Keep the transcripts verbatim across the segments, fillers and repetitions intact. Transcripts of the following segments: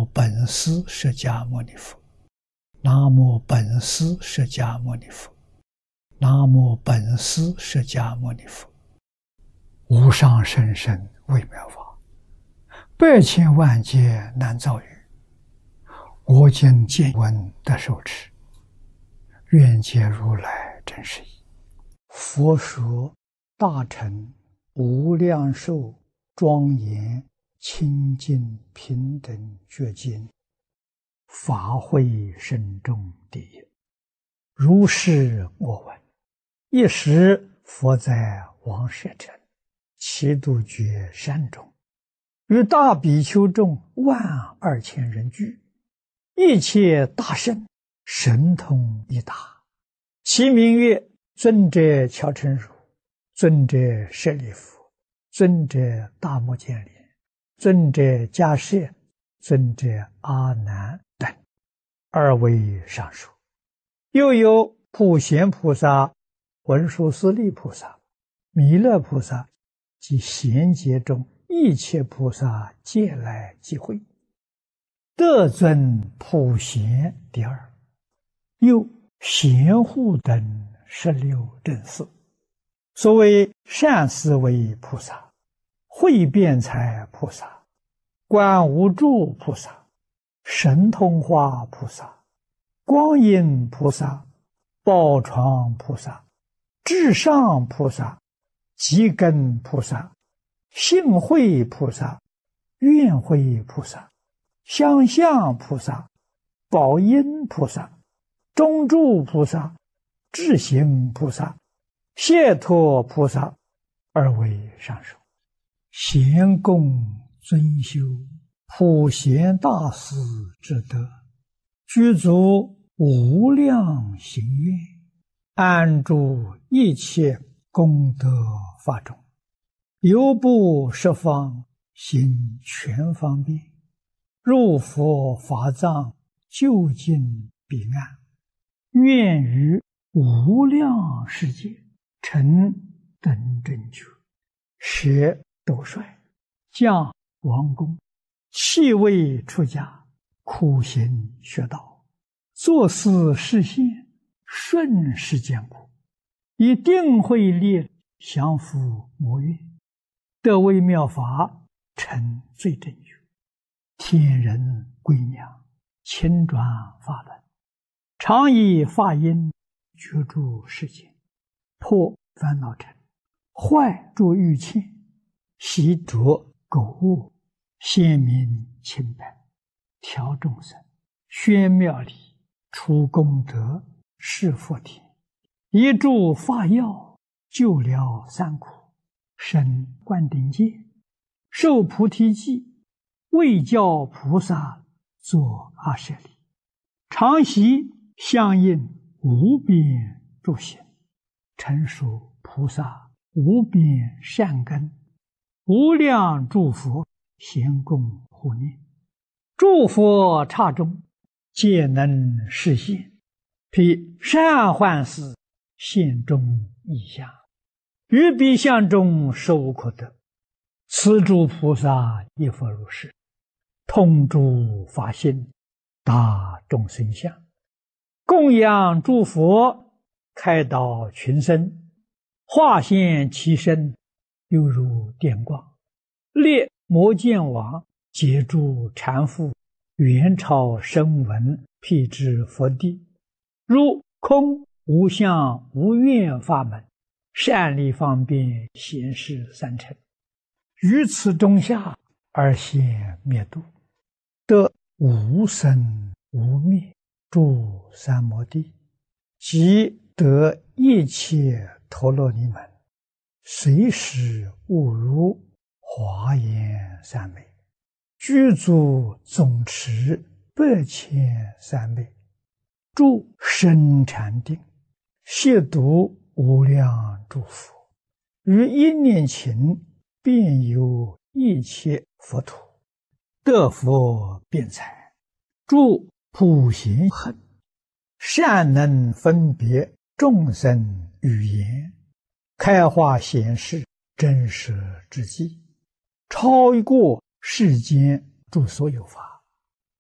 无本师释迦牟尼佛，南无本师释迦牟尼佛，南无本师释迦牟尼佛。无上甚深微妙法，百千万劫难遭遇。我今见闻得受持，愿解如来真实义。佛说大乘无量寿庄严清净平等觉经，法会深重第一。如是我闻，一时佛在王舍城祇度觉山中，与大比丘众万二千人聚，一切大圣神通一达，其名曰尊者乔陈如、尊者舍利弗、尊者大目犍连、尊者迦叶、尊者阿难等，二位上述。又有普贤菩萨、文殊师利菩萨、弥勒菩萨及贤劫中一切菩萨皆来集会，得尊普贤第二。又贤护等十六正士，所谓善思维菩萨、慧辩才菩萨、观无住菩萨、神通化菩萨、光阴菩萨、宝床菩萨、至上菩萨、极根菩萨、性慧菩萨、愿慧菩萨、相向菩萨、宝音菩萨、中住菩萨、智行菩萨、解脱菩萨，二位上首。贤供尊修普贤大士之德，具足无量行愿，安住一切功德法中，游步十方，行全方便，入佛法藏，究竟彼岸，愿于无量世界成等正觉，舍斗率，降王宫，弃位出家，苦行学道，作思示现，顺世间果，以定慧力降伏魔怨，得微妙法，成最正觉，天人归娘，亲转法轮，常以法音觉住世间，破烦恼尘，坏诸欲牵，习着苟物，显明清白，调众生，宣妙理，除功德，示佛田，一助法药，救疗三苦，生灌顶戒，受菩提记，为教菩萨作阿舍利，常习相应无边诸行，成熟菩萨无边善根，无量诸佛咸供护念，诸佛刹中皆能示现，披善幻事现中异相，于彼相中受可得。此诸菩萨亦复如是，通诸法性，大众生相，供养诸佛，开导群生，化现其身，犹如电光，列摩犍王，解诸缠缚，元超声闻，辟支佛地，如空无相无愿法门，善利方便显示三乘，于此中下而现灭度，得无生无灭诸三摩地，即得一切陀罗尼门，随时悟如华严三昧，具足总持百千三昧，住深禅定，亵渎无量诸佛，于一念勤遍游一切佛土，得佛辩才，住普贤行，善能分别众生语言，开化显示真实之际，超过世间诸所有法，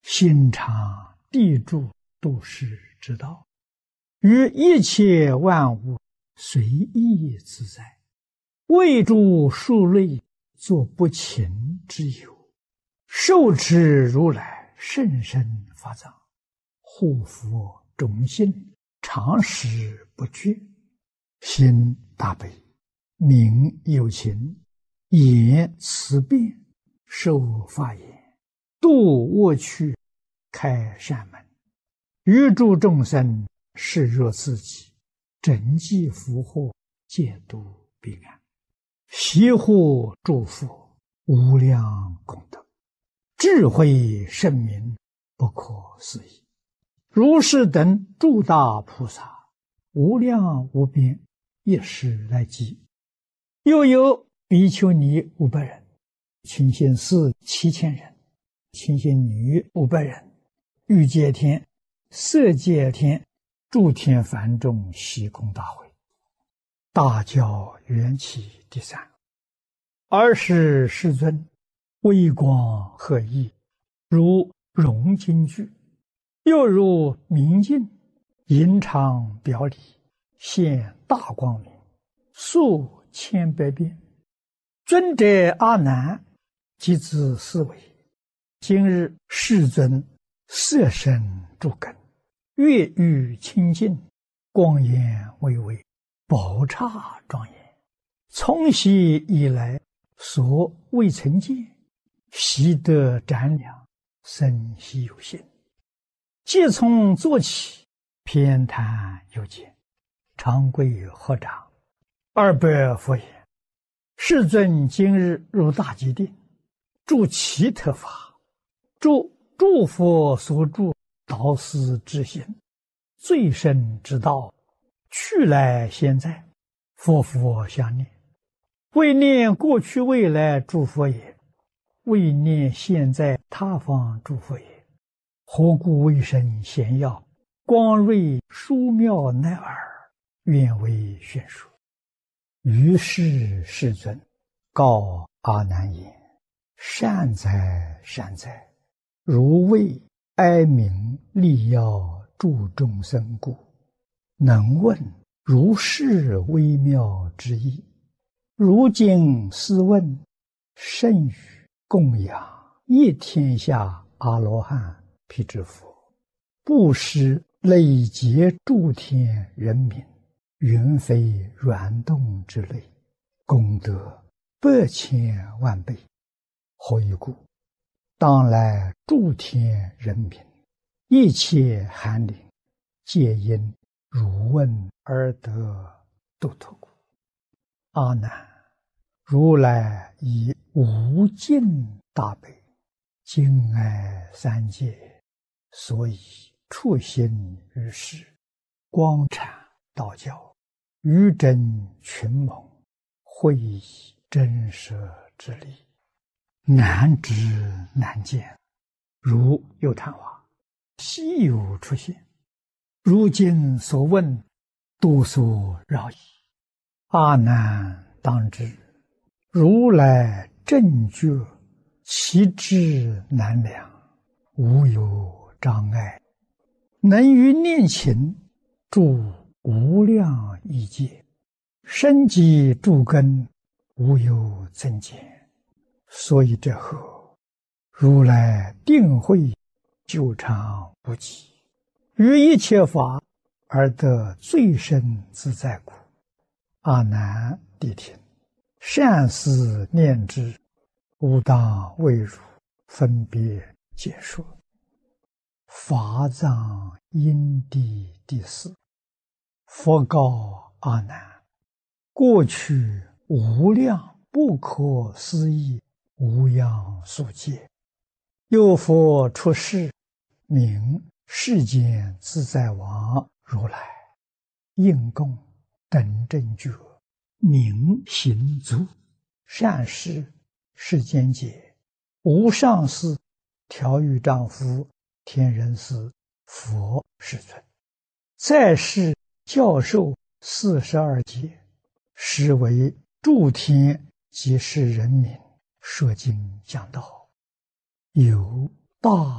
心常地住度世之道，于一切万物随意自在，为诸数类作不勤之有，受持如来甚深法藏，护佛忠信，常时不绝，心大悲，名有情，言慈辩，受法言，度恶趣，开善门，于诸众生视若自己，整济福祸，戒度彼岸，悉护诸佛，无量功德，智慧圣明，不可思议。如是等诸大菩萨，无量无边，一时来集。又有比丘尼五百人，清心寺七千人，清心女五百人，欲界天、色界天、诸天梵众悉空大会。大教缘起第三。尔时世尊微光赫熠，如融金具，又如明镜，隐常表里，现大光明，数千百变。尊者阿难即自思维，今日世尊色身诸根，月欲清净，光颜巍巍，宝刹庄严，从昔以来所未曾见，习得瞻量，生悉有心。即从坐起，偏袒有见，长跪合掌，二百佛言：世尊今日入大吉定，住其特法，住诸佛所住导师之心，最深之道，去来现在，佛佛相念，为念过去未来诸佛也，为念现在他方诸佛也。何故为身显耀，光瑞殊妙乃尔，愿为宣说。于是世尊告阿难言：善哉善哉，如为哀鸣利要助众生故，能问如是微妙之意。如今斯问，甚于供养一天下阿罗汉辟支佛，布施累劫诸天人民，云非软动之类，功德百千万倍。何以故？当来诸天人民，一切寒灵，皆因汝问而得度脱故。阿难，如来以无尽大悲，敬爱三界，所以处心于世，光阐道教，于真群盟，会以真实之理，难知难见，如有昙花，稀有出现。如今所问，多所扰矣。阿难当知，如来正觉，其智难量，无有障碍，能于念勤，住无量亿界，深积诸根，无有增减。所以者何？如来定慧久长不极，于一切法而得最深自在故。阿难谛听，善思念之，吾当为汝分别解说。法藏因地第四。佛告阿难：过去无量不可思议无量数劫，有佛出世，名世间自在王如来，应供等正觉，名行足，善事世间解，无上士、调御丈夫、天人师、佛世尊，在世教授四十二劫，实为诸天及世人民说经讲道，有大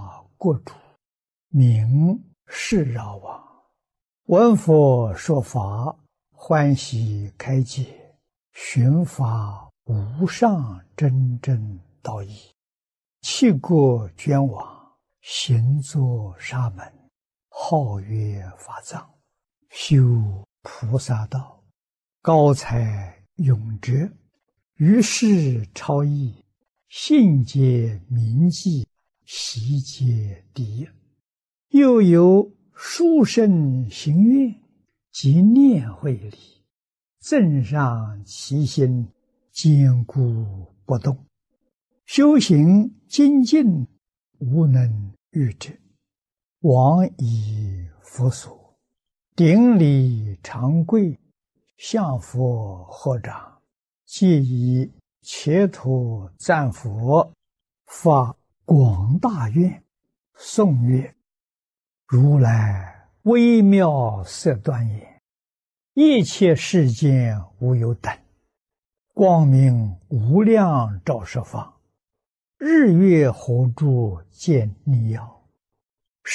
国主，名释饶王。闻佛说法，欢喜开解，寻法无上真正道义。弃国捐往，行作沙门，号曰法藏，修菩萨道，高才永哲，于世超逸，信解铭记，习皆第一。又有殊胜行愿，即念会力，正上其心，坚固不动。修行精进，无能御之。往以佛所，顶礼长跪，向佛合掌，皆以切土赞佛，发广大愿，颂曰：如来微妙色端严，一切世间无有等，光明无量照十方，日月火柱见你要，